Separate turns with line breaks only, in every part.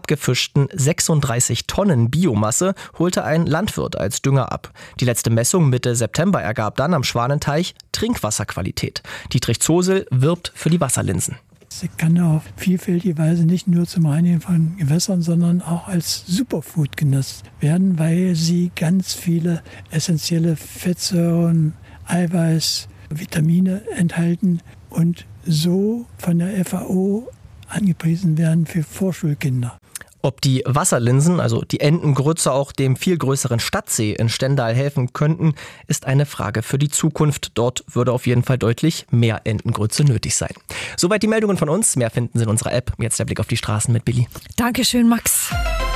abgefischten 36 Tonnen Biomasse holte ein Landwirt als Dünger ab. Die letzte Messung Mitte September ergab dann am Schwanenteich Trinkwasserqualität. Dietrich Zosel wirbt für die Wasserlinsen.
Sie kann auf vielfältige Weise nicht nur zum Reinigen von Gewässern, sondern auch als Superfood genutzt werden, weil sie ganz viele essentielle Fettsäuren, Eiweiß, Vitamine enthalten und so von der FAO angepriesen werden für Vorschulkinder.
Ob die Wasserlinsen, also die Entengrütze, auch dem viel größeren Stadtsee in Stendal helfen könnten, ist eine Frage für die Zukunft. Dort würde auf jeden Fall deutlich mehr Entengrütze nötig sein. Soweit die Meldungen von uns. Mehr finden Sie in unserer App. Jetzt der Blick auf die Straßen mit Billy.
Dankeschön, Max.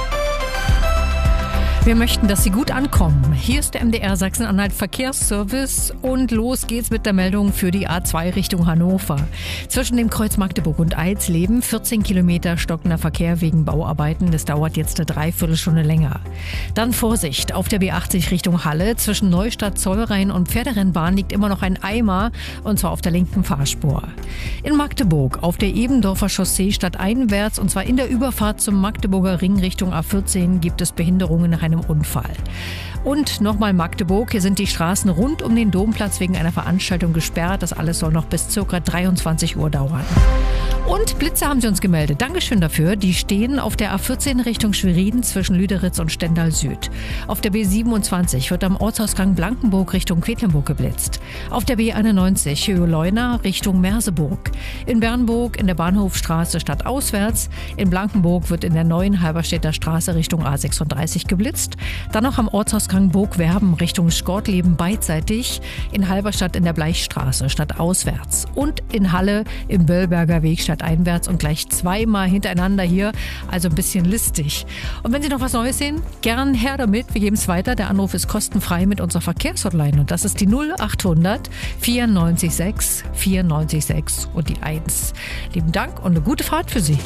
Wir möchten, dass Sie gut ankommen. Hier ist der MDR Sachsen-Anhalt Verkehrsservice und los geht's mit der Meldung für die A2 Richtung Hannover. Zwischen dem Kreuz Magdeburg und Eidsleben 14 Kilometer stockender Verkehr wegen Bauarbeiten. Das dauert jetzt eine Dreiviertelstunde länger. Dann Vorsicht, auf der B80 Richtung Halle. Zwischen Neustadt, Zollrhein und Pferderennbahn liegt immer noch ein Eimer und zwar auf der linken Fahrspur. In Magdeburg auf der Ebendorfer Chaussee stadteinwärts und zwar in der Überfahrt zum Magdeburger Ring Richtung A14 gibt es Behinderungen nach einem Unfall. Und nochmal Magdeburg. Hier sind die Straßen rund um den Domplatz wegen einer Veranstaltung gesperrt. Das alles soll noch bis ca. 23 Uhr dauern. Und Blitze haben sie uns gemeldet. Dankeschön dafür. Die stehen auf der A14 Richtung Schwerin zwischen Lüderitz und Stendal Süd. Auf der B27 wird am Ortsausgang Blankenburg Richtung Quedlinburg geblitzt. Auf der B91 Höhe-Leuna Richtung Merseburg. In Bernburg in der Bahnhofstraße stadtauswärts. In Blankenburg wird in der neuen Halberstädter Straße Richtung A36 geblitzt. Dann noch am Ortsausgang Burgwerben Richtung Schkortleben beidseitig. In Halberstadt in der Bleichstraße stadtauswärts. Und in Halle im Böllberger Weg stadteinwärts und gleich zweimal hintereinander hier. Also ein bisschen listig. Und wenn Sie noch was Neues sehen, gern her damit. Wir geben es weiter. Der Anruf ist kostenfrei mit unserer Verkehrshotline. Und das ist die 0800 94 94 6 und die 1. Lieben Dank und eine gute Fahrt für Sie.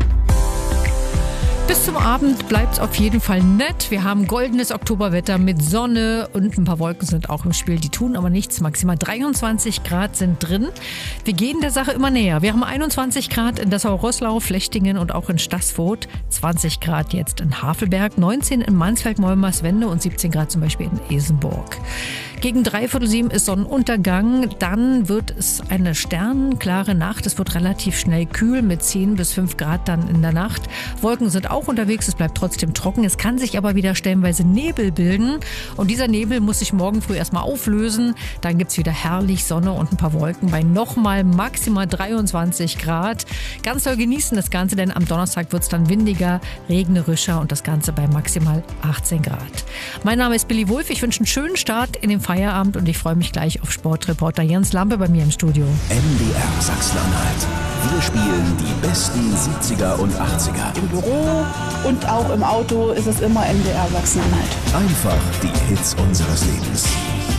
Bis zum Abend bleibt es auf jeden Fall nett. Wir haben goldenes Oktoberwetter mit Sonne und ein paar Wolken sind auch im Spiel. Die tun aber nichts. Maximal 23 Grad sind drin. Wir gehen der Sache immer näher. Wir haben 21 Grad in Dessau-Roßlau, Flechtingen und auch in Staßfurt. 20 Grad jetzt in Havelberg, 19 in Mansfeld-Meulmerswende und 17 Grad zum Beispiel in Esenburg. Gegen 6:45 ist Sonnenuntergang. Dann wird es eine sternenklare Nacht. Es wird relativ schnell kühl mit 10 bis 5 Grad dann in der Nacht. Wolken sind auch unterwegs. Es bleibt trotzdem trocken. Es kann sich aber wieder stellenweise Nebel bilden. Und dieser Nebel muss sich morgen früh erstmal auflösen. Dann gibt es wieder herrlich Sonne und ein paar Wolken bei nochmal maximal 23 Grad. Ganz doll genießen das Ganze, denn am Donnerstag wird es dann windiger, regnerischer und das Ganze bei maximal 18 Grad. Mein Name ist Billy Wulff. Ich wünsche einen schönen Start in den Feierabend und ich freue mich gleich auf Sportreporter Jens Lampe bei mir im Studio.
MDR Sachsen-Anhalt. Wir spielen die besten 70er und 80er.
Im Büro und auch im Auto ist es immer MDR Sachsen-Anhalt.
Einfach die Hits unseres Lebens.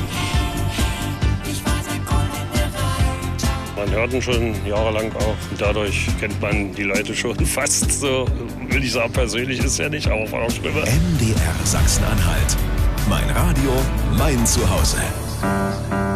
Man hört ihn schon jahrelang auch und dadurch kennt man die Leute schon fast so, will ich sagen, persönlich ist ja nicht, aber von der Stimme.
MDR Sachsen-Anhalt. Mein Radio, mein Zuhause.